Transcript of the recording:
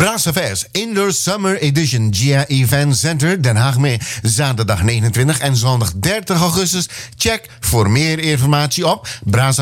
Brassafest Indoor Summer Edition GIA Event Center Den Haag mee. Zaterdag 29 en zondag 30 augustus. Check voor meer informatie op